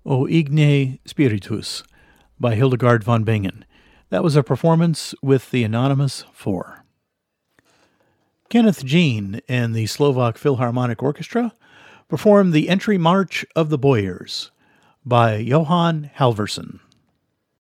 O Igne Spiritus by Hildegard von Bingen. That was a performance with the Anonymous Four. Kenneth Jean and the Slovak Philharmonic Orchestra performed the Entry March of the Boyars by Johann Halvorsen.